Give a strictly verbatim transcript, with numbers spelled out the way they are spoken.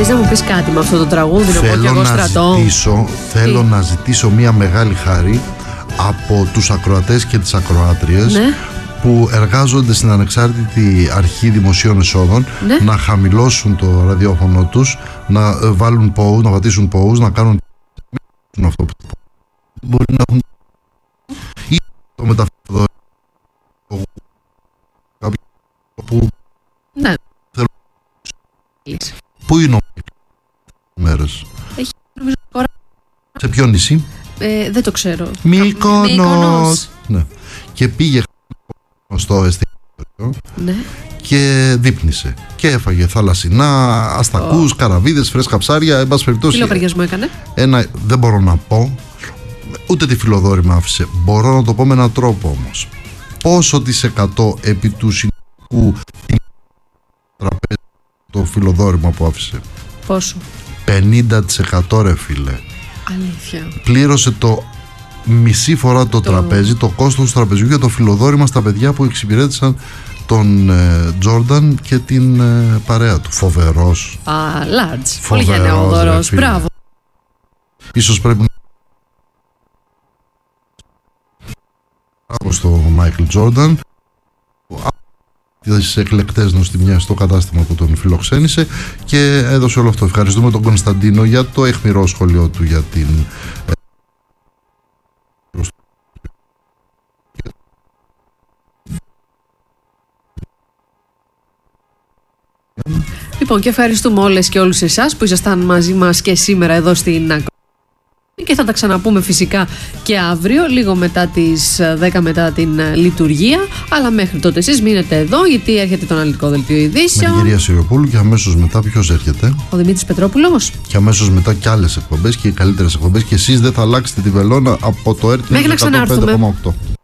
θες να μου πεις κάτι με αυτό το τραγούδι, να πω και εγώ στρατό? Ζητήσω, θέλω Τι? να ζητήσω μια μεγάλη χάρη από τους ακροατές και τις ακροάτριες, ναι, που εργάζονται στην ανεξάρτητη αρχή δημοσίων εσόδων, ναι, να χαμηλώσουν το ραδιόφωνο τους, να βάλουν pause, να πατήσουν pause, να κάνουν αυτό που μπορεί να έχουν ή το μεταφραστικό που ναι, θέλω. Πού είναι ο μέρες? Έχει νομίζω τώρα. Σε ποιο νησί? Ε, δεν το ξέρω. Μύκονος. Μύκονος. Ναι. Και πήγε στο εστιατόριο, ναι, και δείπνησε και έφαγε θαλασσινά, αστακούς, oh. καραβίδες, φρέσκα ψάρια, εν πάση περιπτώσει. Τι λογαριασμό έκανε? Ένα, δεν μπορώ να πω, ούτε τη φιλοδόρη με άφησε. Μπορώ να το πω με έναν τρόπο όμως. Πόσο της εκατό επί του συνολικού τραπέζι το φιλοδόρημα που άφησε? Πόσο? πενήντα τοις εκατό, ρε φίλε. Αλήθεια. Πλήρωσε το μισή φορά το, το... τραπέζι, το κόστος του τραπεζιού για το φιλοδόρημα στα παιδιά που εξυπηρέτησαν τον Τζόρνταν ε, και την ε, παρέα του. Φοβερός. Α, large. Πολύ γενναιόδωρος. Μπράβο. Ίσως πρέπει να... στο Μάικλ Τζόρνταν, τις εκλεκτές νοστιμιές στο κατάστημα που τον φιλοξένησε και έδωσε όλο αυτό. Ευχαριστούμε τον Κωνσταντίνο για το αιχμηρό σχολείο του για την... Λοιπόν, και ευχαριστούμε όλες και όλους εσάς που ήσασταν μαζί μας και σήμερα εδώ στην Ακρόαση, και θα τα ξαναπούμε φυσικά και αύριο λίγο μετά τις δέκα μετά την λειτουργία, αλλά μέχρι τότε εσείς μείνετε εδώ γιατί έρχεται το αναλυτικό δελτίο ειδήσεων με την κυρία Σιριοπούλου και αμέσως μετά ποιος έρχεται? Ο Δημήτρης Πετρόπουλος. Και αμέσως μετά και άλλες εκπομπές και οι καλύτερες εκπομπές, και εσείς δεν θα αλλάξετε τη βελόνα από το έρθει μέχρι να ξανάρθουμε.